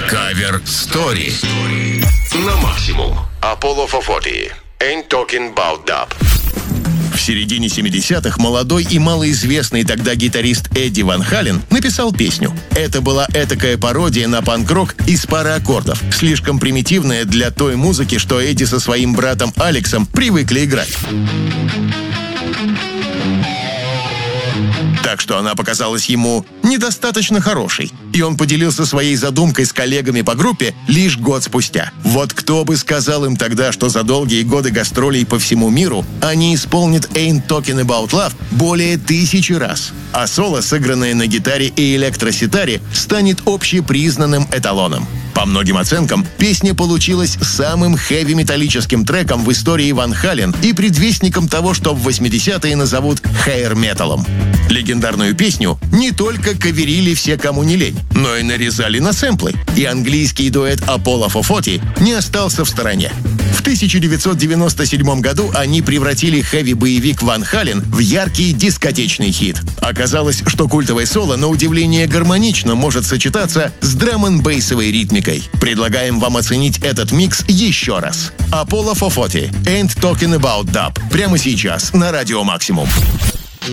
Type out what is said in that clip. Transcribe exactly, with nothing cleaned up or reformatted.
Кавер Story на максимум. Apollo four forty. Ain't talking about dub. В середине семидесятых молодой и малоизвестный тогда гитарист Эдди Ван Хален написал песню. Это была этакая пародия на панк-рок из пары аккордов, слишком примитивная для той музыки, что Эдди со своим братом Алексом привыкли играть. Так что она показалась ему недостаточно хорошей, и он поделился своей задумкой с коллегами по группе лишь год спустя. Вот кто бы сказал им тогда, что за долгие годы гастролей по всему миру они исполнят «Ain't Talking About Love» более тысячи раз, а соло, сыгранное на гитаре и электроситаре, станет общепризнанным эталоном. По многим оценкам, песня получилась самым хэви-металлическим треком в истории Ван Хален и предвестником того, что в восьмидесятые назовут хэйр-металом. Легендарную песню не только каверили все, кому не лень, но и нарезали на сэмплы, и английский дуэт Apollo four forty не остался в стороне. В тысяча девятьсот девяносто седьмом году они превратили хэви-боевик Ван Хален в яркий дискотечный хит. Оказалось, что культовое соло, на удивление, гармонично может сочетаться с драм-н-бейсовой ритмикой. Предлагаем вам оценить этот микс еще раз. Apollo four forty. Ain't Talking About Dub. Прямо сейчас на Радио Максимум.